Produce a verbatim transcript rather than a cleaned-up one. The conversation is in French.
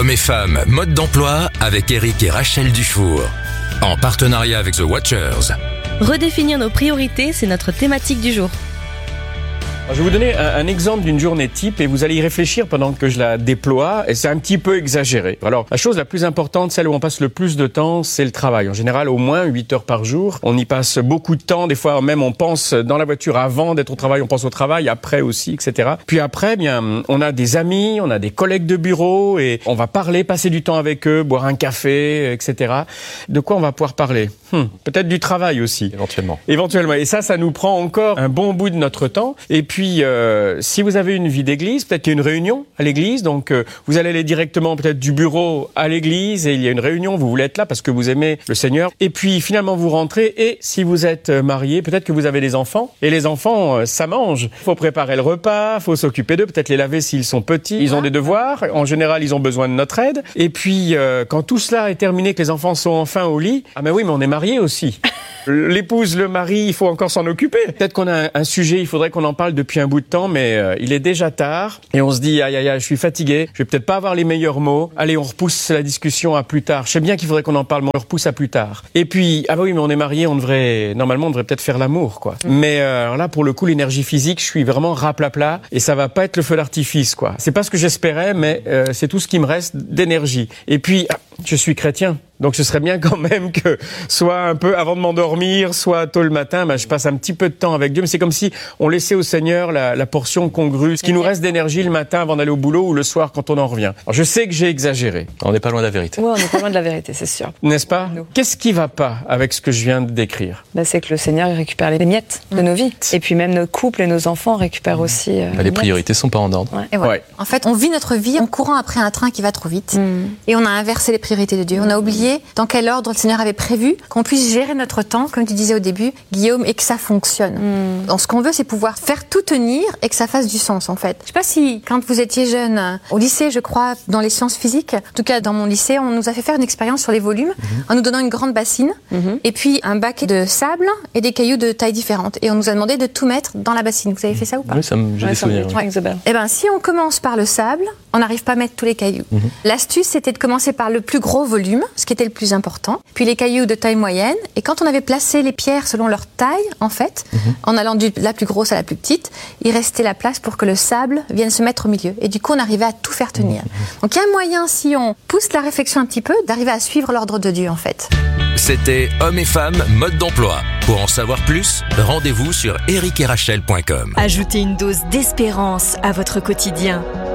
Hommes et femmes, mode d'emploi avec Eric et Rachel Dufour. En partenariat avec The Watchers. Redéfinir nos priorités, c'est notre thématique du jour. Je vais vous donner un, un exemple d'une journée type et vous allez y réfléchir pendant que je la déploie, et c'est un petit peu exagéré. Alors, la chose la plus importante, celle où on passe le plus de temps, c'est le travail. En général, au moins huit heures par jour. On y passe beaucoup de temps. Des fois, même, on pense dans la voiture avant d'être au travail, on pense au travail, après aussi, et cetera. Puis après, bien, on a des amis, on a des collègues de bureau et on va parler, passer du temps avec eux, boire un café, et cetera. De quoi on va pouvoir parler ? Hum, peut-être du travail aussi. Éventuellement. Éventuellement. Et ça, ça nous prend encore un bon bout de notre temps. Et puis, euh, si vous avez une vie d'église, peut-être qu'il y a une réunion à l'église. Donc, euh, vous allez aller directement peut-être du bureau à l'église et il y a une réunion. Vous voulez être là parce que vous aimez le Seigneur. Et puis, finalement, vous rentrez. Et si vous êtes marié, peut-être que vous avez des enfants. Et les enfants, euh, ça mange. Il faut préparer le repas, il faut s'occuper d'eux, peut-être les laver s'ils sont petits. Ils ont des devoirs. En général, ils ont besoin de notre aide. Et puis, euh, quand tout cela est terminé, que les enfants sont enfin au lit, ah ben oui, mais on est mariés aussi. L'épouse, le mari, il faut encore s'en occuper. Peut-être qu'on a un, un sujet, il faudrait qu'on en parle depuis un bout de temps, mais euh, il est déjà tard. Et on se dit, aïe, aïe, aïe, je suis fatigué, je vais peut-être pas avoir les meilleurs mots. Allez, on repousse la discussion à plus tard. Je sais bien qu'il faudrait qu'on en parle, mais on le repousse à plus tard. Et puis, ah bah oui, mais on est mariés, on devrait, normalement, on devrait peut-être faire l'amour, quoi. Mmh. Mais euh, alors là, pour le coup, l'énergie physique, je suis vraiment raplapla et ça va pas être le feu d'artifice, quoi. C'est pas ce que j'espérais, mais euh, c'est tout ce qui me reste d'énergie. Et puis, ah, je suis chrétien. Donc ce serait bien quand même que soit un peu avant de m'endormir, soit tôt le matin, ben, je passe un petit peu de temps avec Dieu. Mais c'est comme si on laissait au Seigneur la, la portion congrue, ce qui nous reste d'énergie le matin avant d'aller au boulot ou le soir quand on en revient. Alors je sais que j'ai exagéré. On n'est pas loin de la vérité. Oui, on n'est pas loin de la vérité, c'est sûr. N'est-ce pas ? Qu'est-ce qui va pas avec ce que je viens de décrire ? Bah, c'est que le Seigneur il récupère les miettes de nos vies. Et puis même nos couples et nos enfants récupèrent aussi euh, bah, les priorités sont pas en ordre. Ouais. Et voilà. Ouais. En fait, on vit notre vie en courant après un train qui va trop vite. Mm. Et on a inversé les priorités de Dieu. On a oublié dans quel ordre le Seigneur avait prévu qu'on puisse gérer notre temps, comme tu disais au début, Guillaume, et que ça fonctionne. Mm. Donc, ce qu'on veut, c'est pouvoir faire tout tenir et que ça fasse du sens, en fait. Je sais pas si, quand vous étiez jeune, au lycée, je crois, dans les sciences physiques, en tout cas dans mon lycée, on nous a fait faire une expérience sur les volumes, mm-hmm. en nous donnant une grande bassine, mm-hmm. et puis un bac de sable et des cailloux de tailles différentes. Et on nous a demandé de tout mettre dans la bassine. Vous avez fait ça ou pas ? Oui, ça me, j'ai ouais, des souvenirs. Ouais. Ouais. Eh ben, si on commence par le sable, on n'arrive pas à mettre tous les cailloux. Mm-hmm. L'astuce, c'était de commencer par le plus gros volume, ce qui était le plus important, puis les cailloux de taille moyenne. Et quand on avait placé les pierres selon leur taille, en fait, mm-hmm. en allant de la plus grosse à la plus petite, il restait la place pour que le sable vienne se mettre au milieu. Et du coup, on arrivait à tout faire tenir. Mm-hmm. Donc, il y a un moyen, si on pousse la réflexion un petit peu, d'arriver à suivre l'ordre de Dieu, en fait. C'était Hommes et femmes, mode d'emploi. Pour en savoir plus, rendez-vous sur eric et rachel point com. Ajoutez une dose d'espérance à votre quotidien.